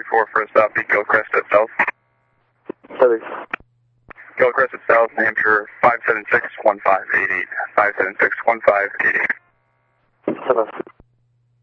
4 for a stop, be Gilcrest at South. Sorry. Gilcrest at South, New Hampshire, 576-1588. 576-1588. Hello.